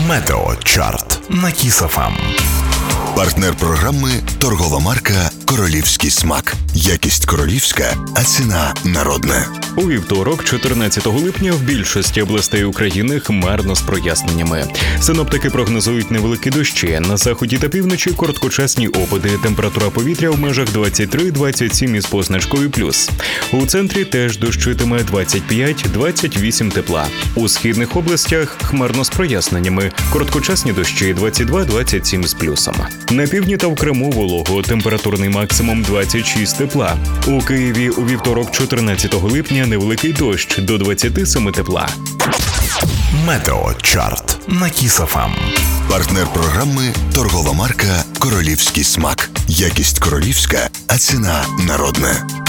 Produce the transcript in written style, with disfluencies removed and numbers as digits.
Метеочарт на Kiss FM. Партнер програми – торгова марка «Королівський смак». Якість королівська, а ціна народна. У вівторок, 14 липня, в більшості областей України хмарно з проясненнями. Синоптики прогнозують невеликі дощі. На заході та півночі – короткочасні опади. Температура повітря в межах 23-27 із позначкою плюс. У центрі теж дощитиме 25-28 тепла. У східних областях хмарно з проясненнями. Короткочасні дощі 22-27 з плюсом. На півдні та в Криму волого. Температурний максимум 26 тепла. У Києві у вівторок, 14 липня, невеликий дощ до 27 тепла. Метеочарт на Kiss FM. Партнер програми – торгова марка «Королівський смак». Якість королівська, а ціна народна.